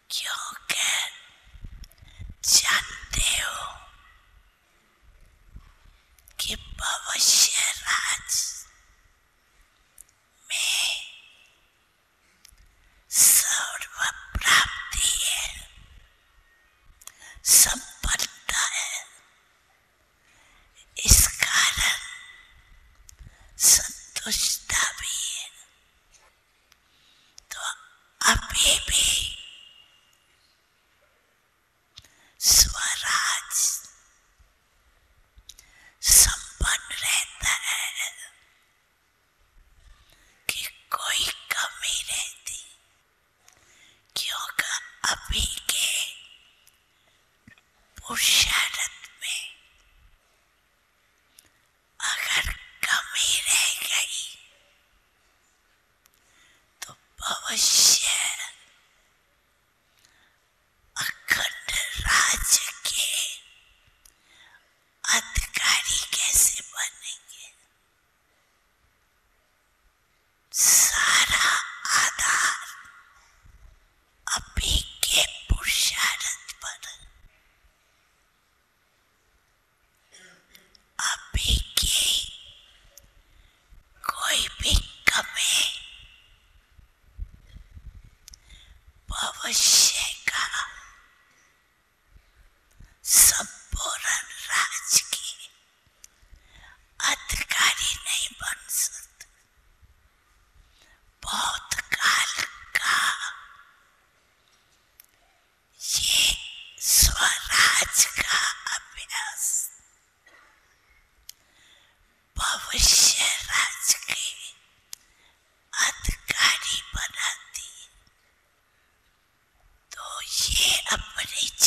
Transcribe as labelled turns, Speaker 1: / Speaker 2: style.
Speaker 1: क्योंकि जानते हो कि भविष्य राज में सर्व प्राप्ति है, संपन्नता है। इस कारण संतुष्टता भी है। तो अभी भी स्वराज संपन्न रहता है कि कोई कमी रहती, क्योंकि अभी के पुरुषार्थ में अगर कमी रह गई तो भविष्य अखंड राज्य के अधिकारी कैसे बनेंगे। सारा आधार अभी के पुरुषार्थ पर, अभी की कोई भी कमी भविष्य का संपूर्ण राज्य के अधिकारी नहीं बन सकते। बहुत काल का ये स्वराज का अभ्यास भविष्य राज के अधिकारी बनाती। तो ये अपनी